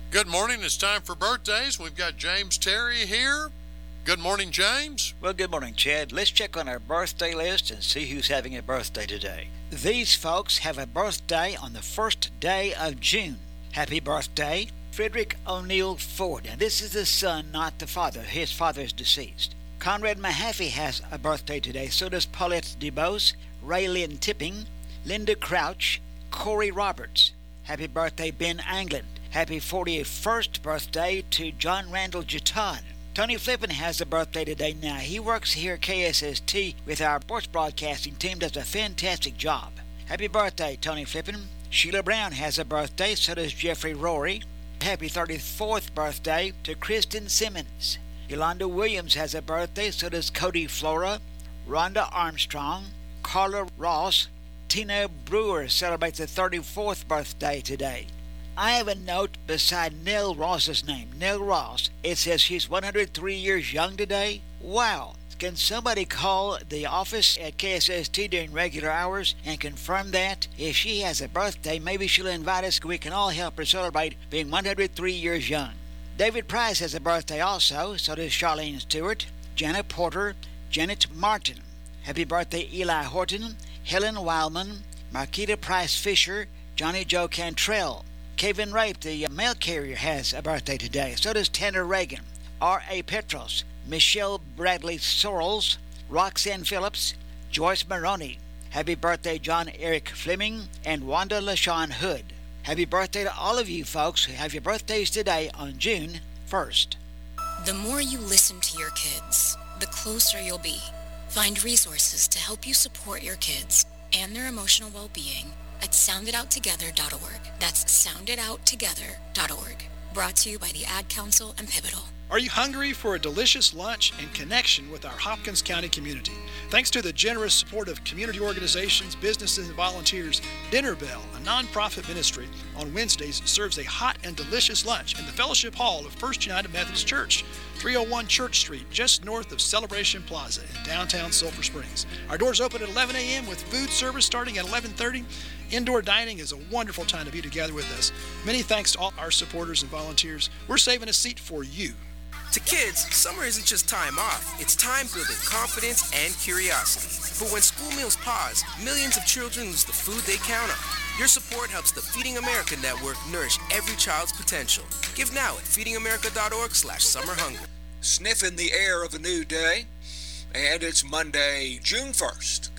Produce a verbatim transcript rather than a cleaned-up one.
Good morning. It's time for birthdays. We've got James Terry here. Good morning, James. Well, good morning, Chad. Let's check on our birthday list and see who's having a birthday today. These folks have a birthday on the first day of June. Happy birthday, Frederick O'Neill Ford. Now, this is the son, not the father. His father is deceased. Conrad Mahaffey has a birthday today. So does Paulette DeBose, Raylyn Tipping, Linda Crouch, Corey Roberts. Happy birthday, Ben Anglin. Happy forty-first birthday to John Randall Jatan. Tony Flippin has a birthday today now. He works here at K S S T with our sports broadcasting team, does a fantastic job. Happy birthday, Tony Flippin. Sheila Brown has a birthday, so does Jeffrey Rory. Happy thirty-fourth birthday to Kristen Simmons. Yolanda Williams has a birthday, so does Cody Flora. Rhonda Armstrong, Carla Ross. Tina Brewer celebrates the thirty-fourth birthday today. I have a note beside Nell Ross's name, Nell Ross. It says she's one hundred three years young today. Wow. Can somebody call the office at K S S T during regular hours and confirm that? If she has a birthday, maybe she'll invite us so we can all help her celebrate being one hundred three years young. David Price has a birthday also, so does Charlene Stewart, Janet Porter, Janet Martin. Happy birthday, Eli Horton, Helen Wildman, Marquita Price Fisher, Johnny Joe Cantrell. Kevin Rape, the mail carrier, has a birthday today. So does Tanner Reagan, R A Petros, Michelle Bradley Sorrells, Roxanne Phillips, Joyce Maroney. Happy birthday, John Eric Fleming and Wanda LaShawn Hood. Happy birthday to all of you folks who have your birthdays today on June first. The more you listen to your kids, the closer you'll be. Find resources to help you support your kids and their emotional well-being at sound it out together dot org. That's sound it out together dot org. Brought to you by the Ad Council and Pivotal. Are you hungry for a delicious lunch and connection with our Hopkins County community? Thanks to the generous support of community organizations, businesses, and volunteers, Dinner Bell, a nonprofit ministry, on Wednesdays serves a hot and delicious lunch in the Fellowship Hall of First United Methodist Church, three oh one Church Street, just north of Celebration Plaza in downtown Sulphur Springs. Our doors open at eleven a.m. with food service starting at eleven thirty. Indoor dining is a wonderful time to be together with us. Many thanks to all our supporters and volunteers. We're saving a seat for you. To kids, summer isn't just time off, it's time building confidence and curiosity. For when school meals pause, millions of children lose the food they count on. Your support helps the Feeding America Network nourish every child's potential. Give now at feeding america dot org slash summer hunger. Sniffing the air of a new day, and it's Monday, June first.